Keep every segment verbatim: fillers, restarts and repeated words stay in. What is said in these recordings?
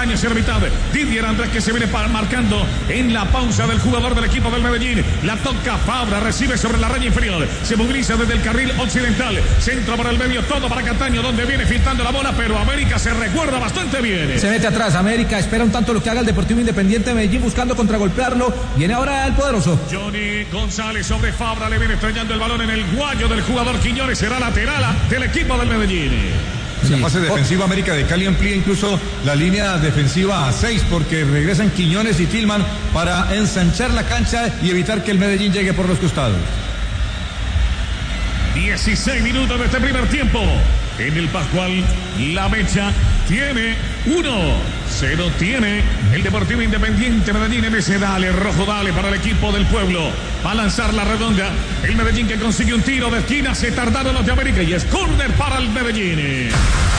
daño hacia la mitad. Didier Andrés que se viene marcando en la pausa del jugador del equipo del Medellín. La toca Fabra, recibe sobre la raya inferior. Se moviliza desde el carril occidental. Centro para el medio, todo para Cataño, donde viene filtrando la bola, pero América se recuerda bastante bien. Se mete atrás, América espera un tanto lo que haga el Deportivo Independiente de Medellín buscando contragolpearlo. Viene ahora el poderoso. Johnny González sobre Fabra, le viene estrellando el balón en el guayo del jugador Quiñones. Será lateral del equipo del Medellín. Sí. La fase defensiva América de Cali amplía incluso la línea defensiva a seis porque regresan Quiñones y Tillman para ensanchar la cancha y evitar que el Medellín llegue por los costados. dieciséis minutos de este primer tiempo. En el Pascual, la Mecha tiene uno, cero tiene el Deportivo Independiente Medellín en ese dale, rojo dale para el equipo del pueblo. Va a lanzar la redonda. El Medellín que consigue un tiro de esquina. Se tardaron los de América y es córner para el Medellín.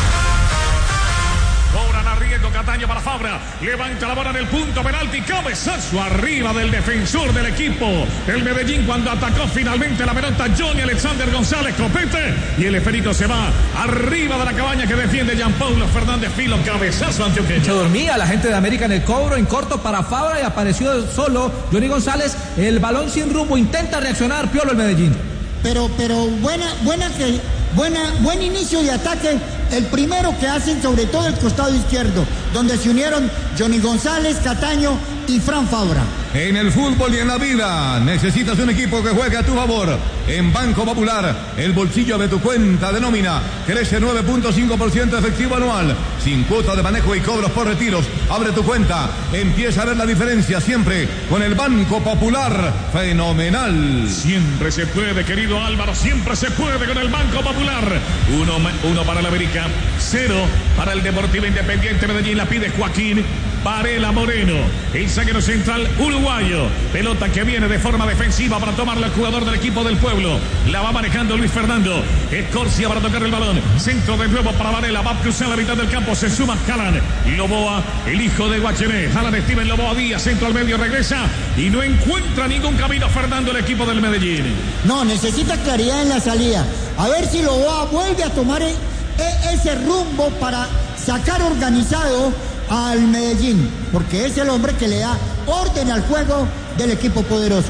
Cobran a riesgo Cataño para Fabra. Levanta la bola en el punto penalti. Cabezazo arriba del defensor del equipo del Medellín cuando atacó finalmente la pelota Johnny Alexander González Copete. Y el esférico se va arriba de la cabaña que defiende Jean Paulo Fernández Filo. Cabezazo antioqueño. Se dormía la gente de América en el cobro en corto para Fabra y apareció solo Johnny González. El balón sin rumbo. Intenta reaccionar Piolo el Medellín. Pero, pero buena, buena que, buena, buen inicio de ataque. El primero que hacen sobre todo el costado izquierdo, donde se unieron Johnny González, Cataño y Fran Fabra. En el fútbol y en la vida necesitas un equipo que juegue a tu favor. En Banco Popular, el bolsillo de tu cuenta de nómina crece nueve punto cinco por ciento efectivo anual, sin cuota de manejo y cobros por retiros. Abre tu cuenta, empieza a ver la diferencia siempre con el Banco Popular. Fenomenal. Siempre se puede, querido Álvaro, siempre se puede con el Banco Popular. Uno, uno para la América, cero para el Deportivo Independiente Medellín. La pide Joaquín Varela Moreno, el zaguero central uruguayo. Pelota que viene de forma defensiva para tomarla el jugador del equipo del pueblo. La va manejando Luis Fernando. Escorcia para tocar el balón. Centro de nuevo para Varela. Va a cruzar la mitad del campo. Se suma Jalan Loboa, el hijo de Guachené. Jalan Steven Loboa Díaz. Centro al medio, regresa y no encuentra ningún camino Fernando el equipo del Medellín. No, necesita claridad en la salida. A ver si Loboa vuelve a tomar e- e- ese rumbo para sacar organizado al Medellín, porque es el hombre que le da orden al juego del equipo poderoso.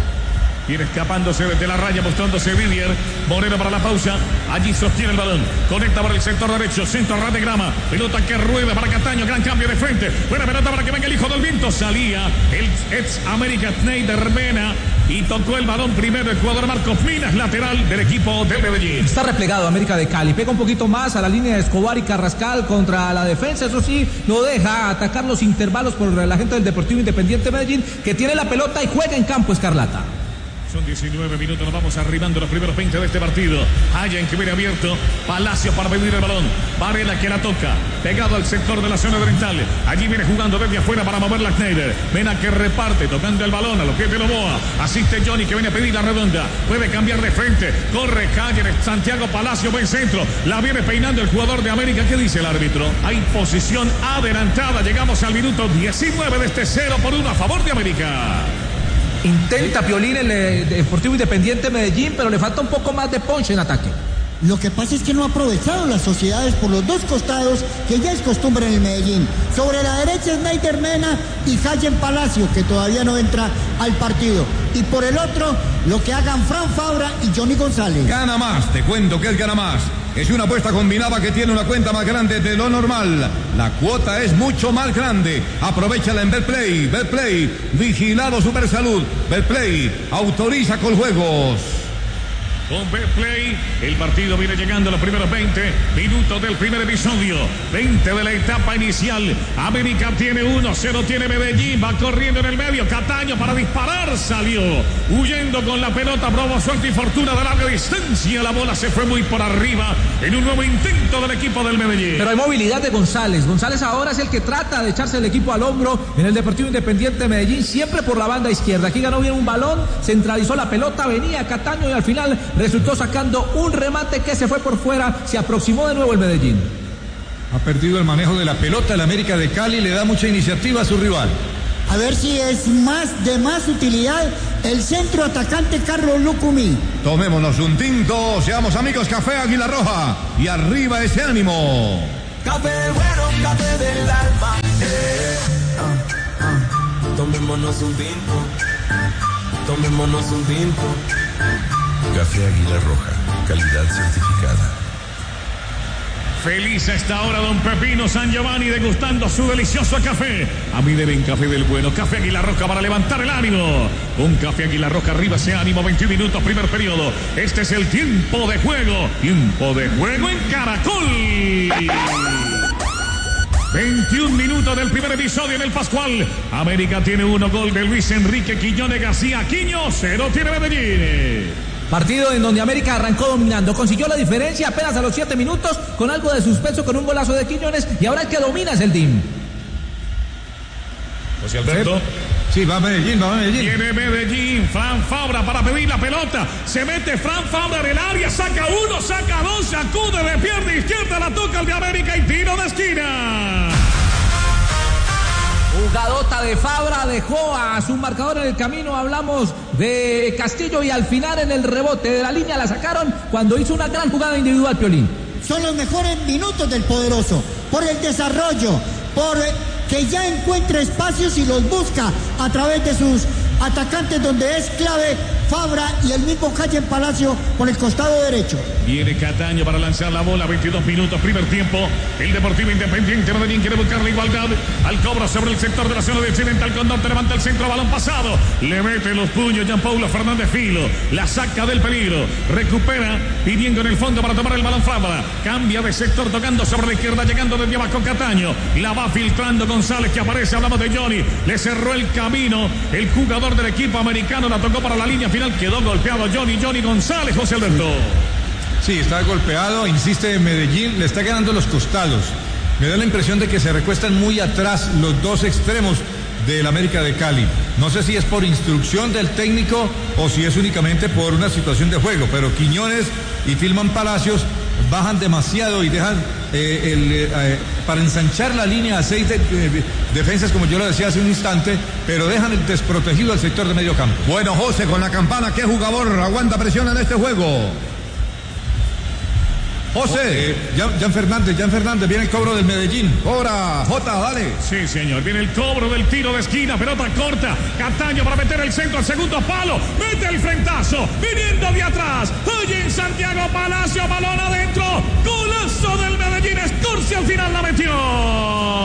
Viene escapándose desde la raya, mostrándose Didier Moreno para la pausa. Allí sostiene el balón. Conecta por el sector derecho. Centro a ras de grama. Pelota que rueda para Cataño. Gran cambio de frente. Buena pelota para que venga el hijo del viento. Salía el ex América Schneider Mena. Y tocó el balón primero el jugador Marcos Minas, lateral del equipo de Medellín. Está replegado América de Cali. Pega un poquito más a la línea de Escobar y Carrascal contra la defensa. Eso sí, no deja atacar los intervalos por la gente del Deportivo Independiente Medellín, que tiene la pelota y juega en campo Escarlata. Son diecinueve minutos, nos vamos arribando los primeros veinte de este partido. Allen que viene abierto, Palacio para pedir el balón, Varela que la toca, pegado al sector de la zona oriental. Allí viene jugando desde afuera para mover la Schneider. Mena que reparte, tocando el balón a los pies de Loboa. Asiste Johnny que viene a pedir la redonda, puede cambiar de frente, corre Allen, Santiago Palacio, buen centro, la viene peinando el jugador de América. ¿Qué dice el árbitro? Hay posición adelantada, llegamos al minuto diecinueve de este cero por uno a favor de América. Intenta Piolín el eh, Deportivo Independiente Medellín, pero le falta un poco más de ponche en ataque. Lo que pasa es que no ha aprovechado las sociedades por los dos costados, que ya es costumbre en el Medellín. Sobre la derecha Schneider Mena y Allen Palacio, que todavía no entra al partido. Y por el otro, lo que hagan Fran Fabra y Johnny González. Gana más, te cuento que es gana más. Es una apuesta combinada que tiene una cuenta más grande de lo normal. La cuota es mucho más grande. Aprovechala en Betplay. Betplay, vigilado Supersalud. Betplay, autoriza con juegos. Con Betplay, el partido viene llegando a los primeros veinte minutos del primer episodio. veinte de la etapa inicial. América tiene uno, cero tiene Medellín. Va corriendo en el medio. Cataño para disparar. Salió huyendo con la pelota. Probó suerte y fortuna de larga distancia. La bola se fue muy por arriba en un nuevo intento del equipo del Medellín. Pero hay movilidad de González. González ahora es el que trata de echarse el equipo al hombro en el Deportivo Independiente de Medellín, siempre por la banda izquierda. Aquí ganó bien un balón, centralizó la pelota, venía Cataño y al final resultó sacando un remate que se fue por fuera. Se aproximó de nuevo el Medellín. Ha perdido el manejo de la pelota. El América de Cali le da mucha iniciativa a su rival. A ver si es más de más utilidad el centro atacante Carlos Lucumí. Tomémonos un tinto, seamos amigos. Café Águila Roja y arriba ese ánimo. Café bueno, café del alma, Tomémonos un tinto, tomémonos un tinto. Café Águila Roja, calidad certificada. Feliz a esta hora don Pepino San Giovanni degustando su delicioso café. A mí deben café del bueno, Café Águila Roja para levantar el ánimo. Un Café Águila Roja, arriba ese ánimo, veintiún minutos, primer periodo. Este es el tiempo de juego, tiempo de juego en Caracol. veintiún minutos del primer episodio en el Pascual. América tiene uno, gol de Luis Enrique Quiñones García Quiño, cero tiene Medellín. Partido en donde América arrancó dominando, consiguió la diferencia apenas a los siete minutos con algo de suspenso con un golazo de Quiñones y ahora el que domina es el D I M. José Alberto. Sí, va a Medellín, va a Medellín. Tiene Medellín, Fran Fabra para pedir la pelota. Se mete Fran Fabra en el área, saca uno, saca dos, sacude de pierna izquierda, la toca el de América y tiro de esquina. Jugadota de Fabra, dejó a su marcador en el camino. Hablamos de Castillo y al final en el rebote de la línea la sacaron cuando hizo una gran jugada individual, Piolín. Son los mejores minutos del poderoso, por el desarrollo, por que ya encuentra espacios y los busca a través de sus atacantes, donde es clave Fabra y el mismo Hayen Palacio por el costado derecho. Viene Cataño para lanzar la bola, veintidós minutos, primer tiempo. El Deportivo Independiente Medellín quiere buscar la igualdad. Al cobro sobre el sector de la zona de occidental, Condorte levanta el centro, balón pasado. Le mete los puños Jean Paulo Fernández Filo. La saca del peligro. Recupera, pidiendo en el fondo para tomar el balón Fabra. Cambia de sector, tocando sobre la izquierda, llegando desde abajo Cataño. La va filtrando González, que aparece, hablamos de Johnny. Le cerró el camino el jugador del equipo americano, la tocó para la línea final, quedó golpeado Johnny, Johnny González, José Alberto. Sí, está golpeado, insiste en Medellín, le está ganando los costados. Me da la impresión de que se recuestan muy atrás los dos extremos del América de Cali. No sé si es por instrucción del técnico o si es únicamente por una situación de juego, pero Quiñones y Filman Palacios bajan demasiado y dejan eh, el, eh, para ensanchar la línea a seis de, de, defensas, como yo lo decía hace un instante, pero dejan el desprotegido al sector de medio campo. Bueno, José, con la campana, ¿qué jugador aguanta presión en este juego? José. Eh, Jan, Jan Fernández, Jan Fernández, viene el cobro del Medellín. Cobra, Jota, dale. Sí, señor, viene el cobro del tiro de esquina, pelota corta. Cataño para meter el centro al segundo palo. Mete el frentazo, viniendo de atrás. Oye, en Santiago Palacio, balón adentro. Golazo del Medellín, Escorcia al final la metió.